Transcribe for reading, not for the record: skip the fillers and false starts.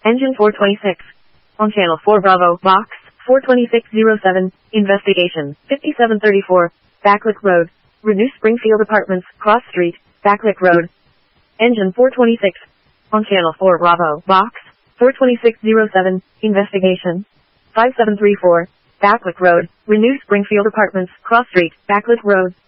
Engine 426. On Channel 4 Bravo, Box 42607, Investigation 5734, Backlick Road, Renew Springfield Apartments, Cross Street, Backlick Road. Engine 426. On Channel 4 Bravo, Box 42607, Investigation 5734, Backlick Road, Renew Springfield Apartments, Cross Street, Backlick Road.